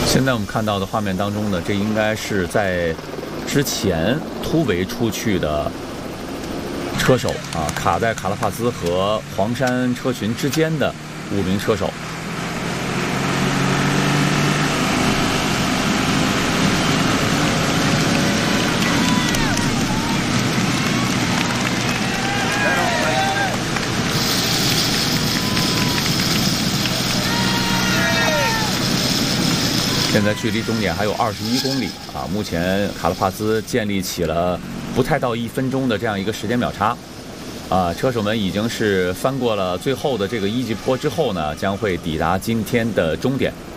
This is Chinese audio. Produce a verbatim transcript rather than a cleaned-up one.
现在我们看到的画面当中呢，这应该是在之前突围出去的车手啊，卡在卡拉帕兹和黄山车群之间的五名车手。现在距离终点还有二十一公里啊！目前卡拉帕兹建立起了不太到一分钟的这样一个时间秒差，啊，车手们已经是翻过了最后的这个一级坡之后呢，将会抵达今天的终点。